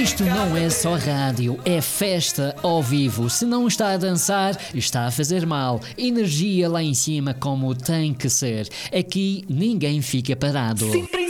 Isto não é só rádio, é festa ao vivo. Se não está a dançar, está a fazer mal. Energia lá em cima como tem que ser. Aqui ninguém fica parado. Sempre